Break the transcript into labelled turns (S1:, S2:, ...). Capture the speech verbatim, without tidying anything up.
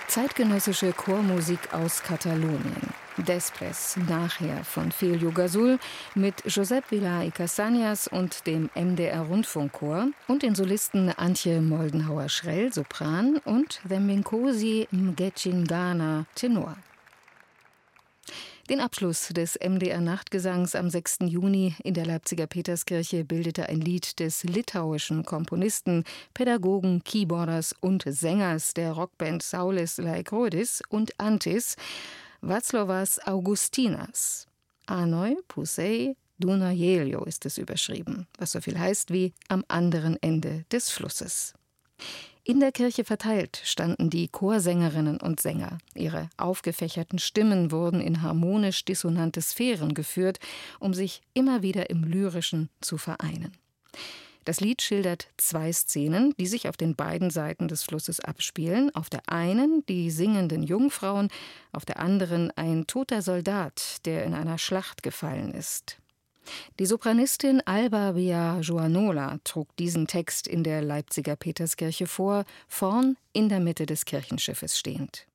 S1: Zeitgenössische Chormusik aus Katalonien. Després, nachher von Feliu Gasol mit Josep Vilà i Castañas und dem M D R-Rundfunkchor und den Solisten Antje Moldenhauer-Schrell, Sopran, und Thembinkosi Mgetshingana, Tenor. Den Abschluss des M D R-Nachtgesangs am sechsten Juni in der Leipziger Peterskirche bildete ein Lied des litauischen Komponisten, Pädagogen, Keyboarders und Sängers der Rockband Saulės Laikrodis und Antis, Vaclovas Augustinas. Anoj pusei Dunajėlio ist es überschrieben, was so viel heißt wie am anderen Ende des Flusses. In der Kirche verteilt standen die Chorsängerinnen und Sänger. Ihre aufgefächerten Stimmen wurden in harmonisch dissonante Sphären geführt, um sich immer wieder im Lyrischen zu vereinen. Das Lied schildert zwei Szenen, die sich auf den beiden Seiten des Flusses abspielen. Auf der einen die singenden Jungfrauen, auf der anderen ein toter Soldat, der in einer Schlacht gefallen ist. Die Sopranistin Alba Villajoanola trug diesen Text in der Leipziger Peterskirche vor, vorn in der Mitte des Kirchenschiffes stehend.